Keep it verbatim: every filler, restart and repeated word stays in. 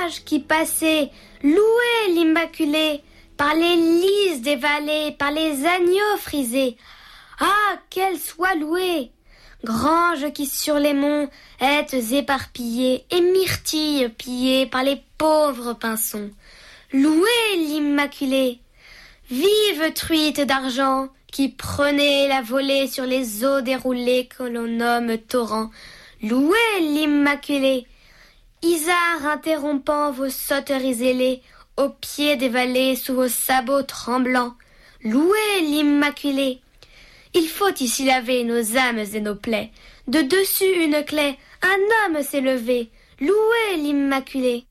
sages qui passaient, louaient l'Immaculée, par les lys des vallées, par les agneaux frisés. Ah, qu'elle soit louée! Grange qui sur les monts êtes éparpillée, et myrtilles pillées par les pauvres pinsons. Louez l'Immaculée! Vive truite d'argent, qui prenez la volée sur les eaux déroulées que l'on nomme torrents. Louez l'Immaculée! Isard interrompant vos sauteries ailées, au pied des vallées, sous vos sabots tremblants. Louez l'Immaculée! Il faut ici laver nos âmes et nos plaies. De dessus une clé, un homme s'est levé. Louez l'Immaculée!